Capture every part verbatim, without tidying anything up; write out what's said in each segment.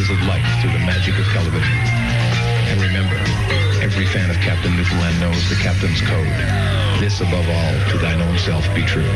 glimpses of life through the magic of television. And remember, every fan of Captain Newfoundland knows the captain's code. This above all, to thine own self be true.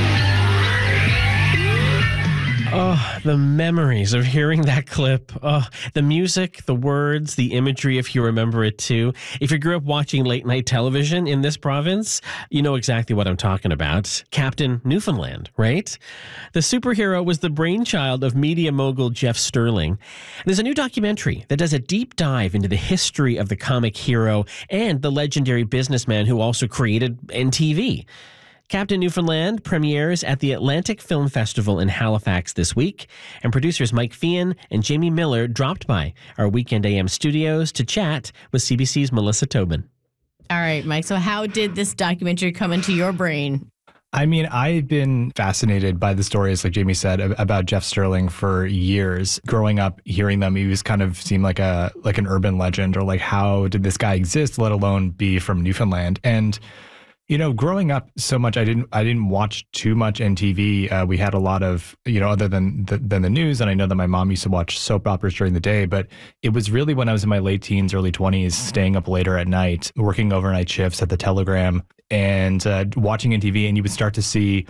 Oh, the memories of hearing that clip. Oh, the music, the words, the imagery, if you remember it too. If you grew up watching late night television in this province, you know exactly what I'm talking about. Captain Newfoundland, right? The superhero was the brainchild of media mogul Jeff Sterling. There's a new documentary that does a deep dive into the history of the comic hero and the legendary businessman who also created N T V. Captain Newfoundland premieres at the Atlantic Film Festival in Halifax this week, and producers Mike Feehan and Jamie Miller dropped by our Weekend A M studios to chat with C B C's Melissa Tobin. All right, Mike, so how did this documentary come into your brain? I mean, I've been fascinated by the stories, like Jamie said, about Jeff Sterling for years. Growing up, hearing them, he was kind of seemed like a like an urban legend, or like, how did this guy exist, let alone be from Newfoundland? And you know, growing up so much, I didn't I didn't watch too much N T V. Uh, we had a lot of, you know, other than the, than the news. And I know that my mom used to watch soap operas during the day. But it was really when I was in my late teens, early twenties, staying up later at night, working overnight shifts at the Telegram and uh, watching N T V. And you would start to see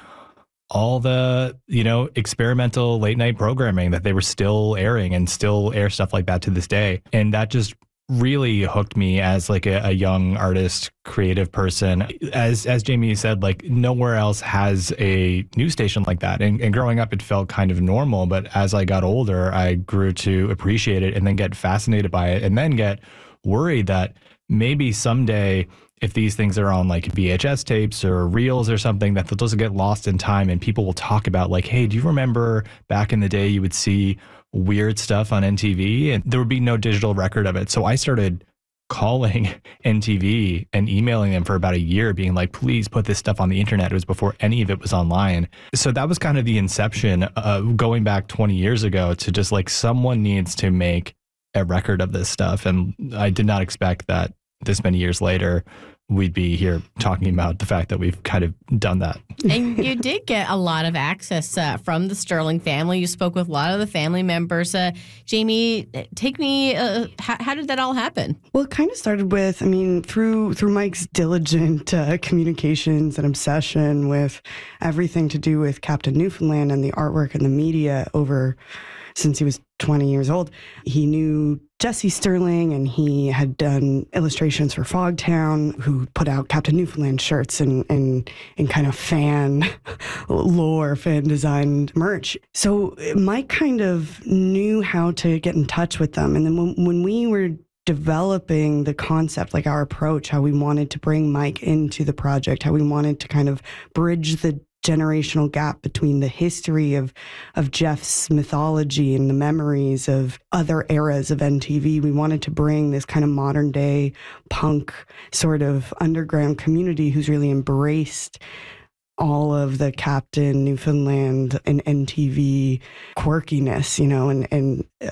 all the, you know, experimental late night programming that they were still airing and still air stuff like that to this day. And that just really hooked me as like a, a young artist, creative person. As as Jamie said, like nowhere else has a news station like that. And, and growing up, it felt kind of normal. But as I got older, I grew to appreciate it and then get fascinated by it and then get worried that maybe someday, if these things are on like V H S tapes or reels or something, that those will get lost in time and people will talk about like, hey, do you remember back in the day you would see weird stuff on N T V? And there would be no digital record of it. So I started calling N T V and emailing them for about a year being like, please put this stuff on the internet. It was before any of it was online. So that was kind of the inception of going back twenty years ago to just like, someone needs to make a record of this stuff. And I did not expect that this many years later, we'd be here talking about the fact that we've kind of done that. And you did get a lot of access uh, from the Sterling family. You spoke with a lot of the family members. Uh, Jamie, take me, uh, how, how did that all happen? Well, it kind of started with, I mean, through through Mike's diligent uh, communications and obsession with everything to do with Captain Newfoundland and the artwork and the media over since he was twenty years old. He knew Jesse Sterling, and he had done illustrations for Fogtown, who put out Captain Newfoundland shirts and, and, and kind of fan lore, fan designed merch. So Mike kind of knew how to get in touch with them. And then when, when we were developing the concept, like our approach, how we wanted to bring Mike into the project, how we wanted to kind of bridge the generational gap between the history of of Jeff's mythology and the memories of other eras of N T V. We wanted to bring this kind of modern day punk sort of underground community who's really embraced all of the Captain Newfoundland and N T V quirkiness, you know, and, and